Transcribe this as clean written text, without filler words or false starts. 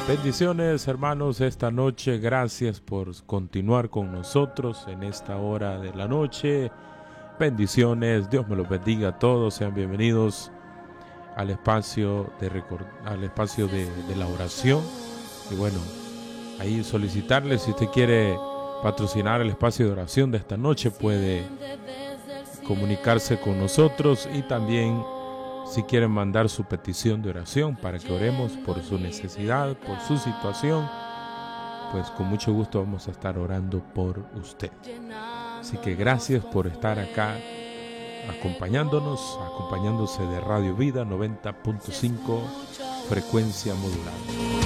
Bendiciones, hermanos, esta noche. Gracias por continuar con nosotros en esta hora de la noche. Bendiciones, Dios me los bendiga a todos. Sean bienvenidos al espacio de la oración. Y bueno, ahí solicitarle, si usted quiere patrocinar el espacio de oración de esta noche, puede comunicarse con nosotros, y también si quieren mandar su petición de oración para que oremos por su necesidad, por su situación, pues con mucho gusto vamos a estar orando por usted. Así que gracias por estar acá acompañándose de Radio Vida 90.5 frecuencia modulada.